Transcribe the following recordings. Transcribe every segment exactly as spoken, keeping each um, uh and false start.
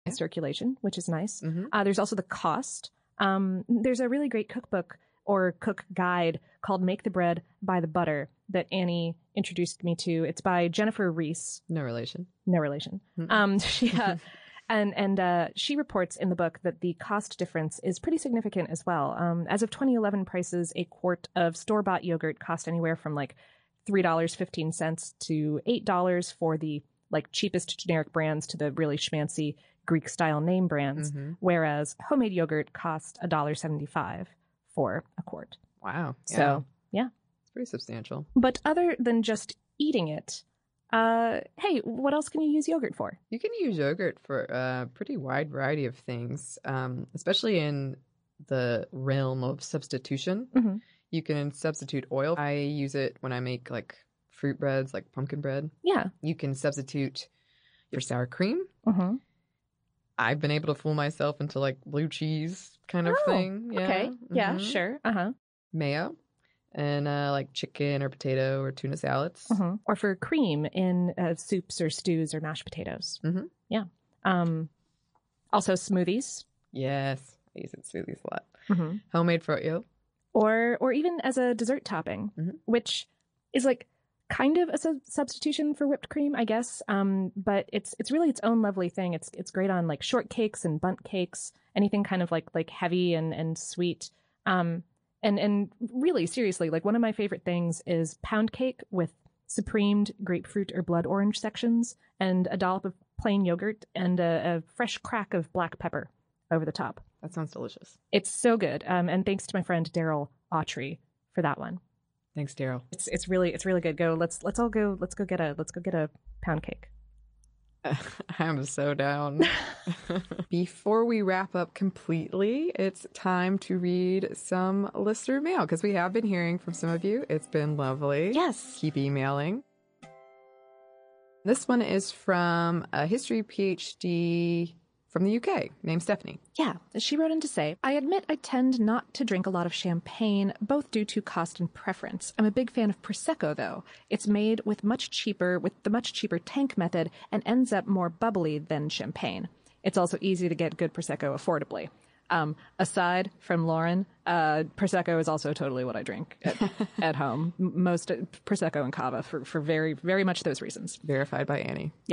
circulation, which is nice. Mm-hmm. Uh, there's also the cost. Um, there's a really great cookbook or cook guide called Make the Bread, Buy the Butter that Annie introduced me to. It's by Jennifer Reese. No relation. No relation. Mm-hmm. Um, she, uh, and and uh, she reports in the book that the cost difference is pretty significant as well. Um, as of twenty eleven prices, a quart of store-bought yogurt cost anywhere from like three dollars and fifteen cents to eight dollars for the like cheapest generic brands to the really schmancy Greek-style name brands, Mm-hmm. whereas homemade yogurt cost one dollar and seventy-five cents for a quart. Wow. Yeah. So, yeah. It's pretty substantial. But other than just eating it, uh, hey, what else can you use yogurt for? You can use yogurt for a pretty wide variety of things, um, especially in the realm of substitution. Mm-hmm. You can substitute oil. I use it when I make like fruit breads, like pumpkin bread. Yeah. You can substitute your sour cream. Mm-hmm. I've been able to fool myself into like blue cheese kind of Oh, thing. Yeah. Okay. Yeah, Mhm. sure. Uh-huh. Mayo and uh, like chicken or potato or tuna salads. Mm-hmm. Or for cream in uh, soups or stews or mashed potatoes. Mm-hmm. Yeah. Um, also smoothies. Yes. I use it in smoothies a lot. Mm-hmm. Homemade froyo. Or or even as a dessert topping, Mhm. which is like kind of a sub- substitution for whipped cream, I guess. Um, but it's it's really its own lovely thing. It's it's great on like shortcakes and bundt cakes, anything kind of like like heavy and and sweet. Um, and and really seriously, like one of my favorite things is pound cake with supremed grapefruit or blood orange sections and a dollop of plain yogurt and a, a fresh crack of black pepper over the top. That sounds delicious. It's so good. Um, and thanks to my friend Daryl Autry for that one. Thanks, Daryl. It's it's really it's really good. Go let's let's all go let's go get a let's go get a pound cake. I'm so down. Before we wrap up completely, it's time to read some listener mail because we have been hearing from some of you. It's been lovely. Yes. Keep emailing. This one is from a history PhD from the U K named Stephanie. Yeah, she wrote in to say, I admit I tend not to drink a lot of champagne, both due to cost and preference. I'm a big fan of Prosecco, though. It's made with much cheaper, with the much cheaper tank method and ends up more bubbly than champagne. It's also easy to get good Prosecco affordably. Um, aside from Lauren, uh, Prosecco is also totally what I drink at, at home. M- Most uh, Prosecco and Cava for, for very, very much those reasons. Verified by Annie. Yeah.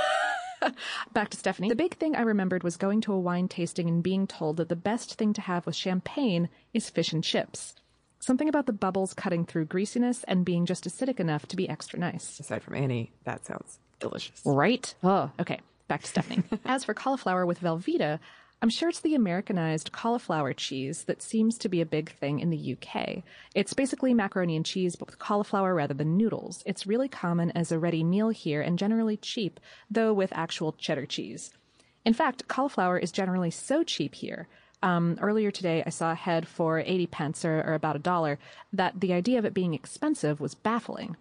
Back to Stephanie. The big thing I remembered was going to a wine tasting and being told that the best thing to have with champagne is fish and chips. Something about the bubbles cutting through greasiness and being just acidic enough to be extra nice. Aside from Annie, that sounds delicious. Right? Oh, okay. Back to Stephanie. As for cauliflower with Velveeta, I'm sure it's the Americanized cauliflower cheese that seems to be a big thing in the U K. It's basically macaroni and cheese, but with cauliflower rather than noodles. It's really common as a ready meal here and generally cheap, though with actual cheddar cheese. In fact, cauliflower is generally so cheap here. Um, earlier today, I saw a head for eighty pence, or, or about a dollar, that the idea of it being expensive was baffling.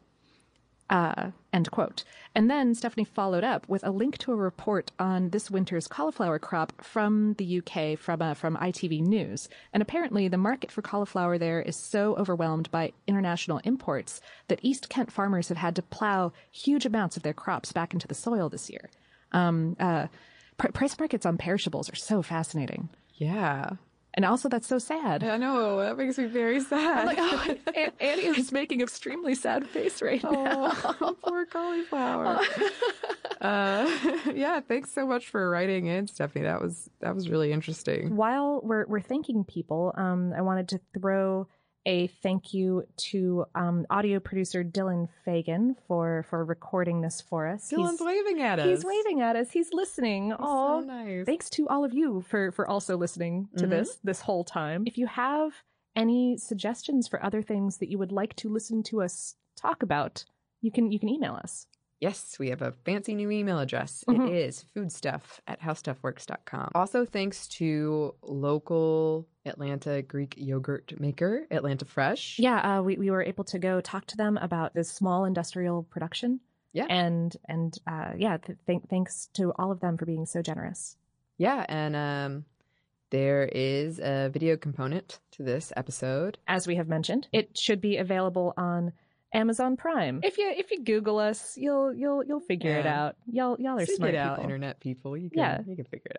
Uh, end quote. And then Stephanie followed up with a link to a report on this winter's cauliflower crop from the U K, from uh, from I T V News. And apparently the market for cauliflower there is so overwhelmed by international imports that East Kent farmers have had to plow huge amounts of their crops back into the soil this year. Um, uh, pr- price markets on perishables are so fascinating. Yeah. And also, that's so sad. I know. That makes me very sad. I'm like, oh, An- Annie is making an extremely sad face right now. Oh, poor cauliflower. uh, yeah, thanks so much for writing in, Stephanie. That was that was really interesting. While we're we're thanking people, um, I wanted to throw a thank you to um, audio producer Dylan Fagan for for recording this for us. Dylan's he's, waving at us. He's waving at us. He's listening. Oh, so nice. Thanks to all of you for for also listening to Mhm. this this whole time. If you have any suggestions for other things that you would like to listen to us talk about, you can you can email us. Yes, we have a fancy new email address. Mhm. It is foodstuff at howstuffworks dot com. Also, thanks to local Atlanta Greek yogurt maker, Atlanta Fresh. Yeah, uh, we we were able to go talk to them about this small industrial production. Yeah. And and uh, yeah, th- th- thanks to all of them for being so generous. Yeah, and um, there is a video component to this episode. As we have mentioned, it should be available on Amazon Prime. If you if you Google us, you'll you'll you'll figure it Yeah. out. Y'all y'all are Seek smart it out, people. internet people. You can, Yeah. you can figure it out.